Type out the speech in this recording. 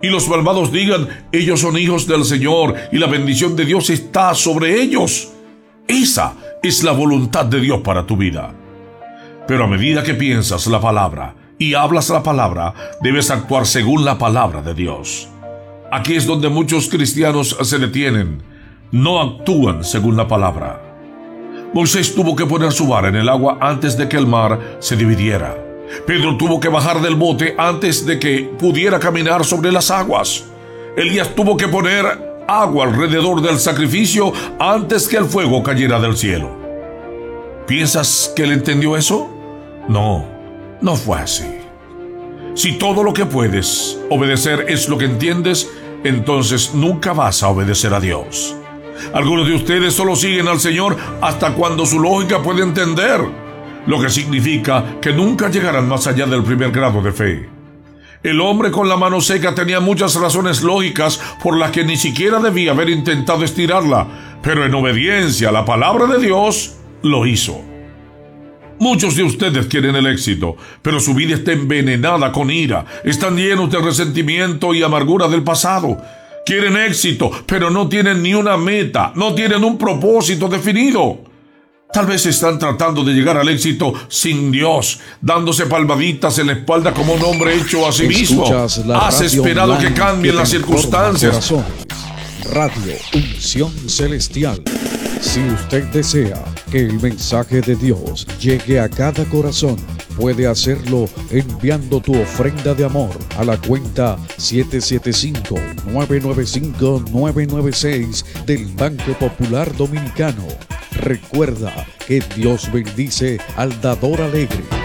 y los malvados digan: ellos son hijos del Señor y la bendición de Dios está sobre ellos. Esa es la voluntad de Dios para tu vida. Pero a medida que piensas la palabra y hablas la palabra, debes actuar según la palabra de Dios. Aquí es donde muchos cristianos se detienen. No actúan según la palabra. Moisés tuvo que poner su vara en el agua antes de que el mar se dividiera. Pedro tuvo que bajar del bote antes de que pudiera caminar sobre las aguas. Elías tuvo que poner agua alrededor del sacrificio antes que el fuego cayera del cielo. ¿Piensas que él entendió eso? No, no fue así. Si todo lo que puedes obedecer es lo que entiendes, entonces nunca vas a obedecer a Dios. Algunos de ustedes solo siguen al Señor hasta cuando su lógica puede entender, lo que significa que nunca llegarán más allá del primer grado de fe. El hombre con la mano seca tenía muchas razones lógicas por las que ni siquiera debía haber intentado estirarla, pero en obediencia a la palabra de Dios, lo hizo. Muchos de ustedes quieren el éxito, pero su vida está envenenada con ira. Están llenos de resentimiento y amargura del pasado. Quieren éxito, pero no tienen ni una meta, no tienen un propósito definido. Tal vez están tratando de llegar al éxito sin Dios, dándose palmaditas en la espalda como un hombre hecho a sí mismo. Has esperado que cambien las circunstancias. Radio Unción Celestial. Si usted desea que el mensaje de Dios llegue a cada corazón, puede hacerlo enviando tu ofrenda de amor a la cuenta 775-995-996 del Banco Popular Dominicano. Recuerda que Dios bendice al dador alegre.